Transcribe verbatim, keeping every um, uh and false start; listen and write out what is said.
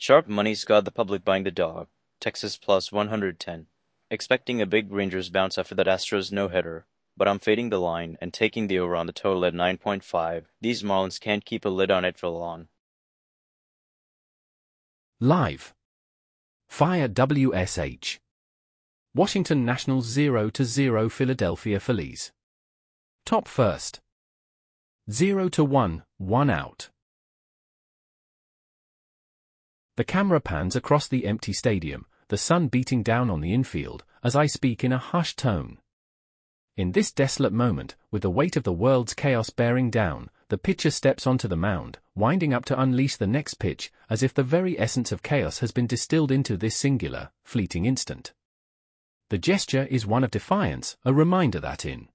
Sharp money's got the public buying the dog. Texas plus one hundred ten. Expecting a big Rangers bounce after that Astros no-hitter. But I'm fading the line and taking the over on the total at nine point five. These Marlins can't keep a lid on it for long. Live. Fire W S H. Washington Nationals zero to zero Philadelphia Phillies. Top first. zero to one, one out. The camera pans across the empty stadium, the sun beating down on the infield, as I speak in a hushed tone. In this desolate moment, with the weight of the world's chaos bearing down, the pitcher steps onto the mound, winding up to unleash the next pitch, as if the very essence of chaos has been distilled into this singular, fleeting instant. The gesture is one of defiance, a reminder that in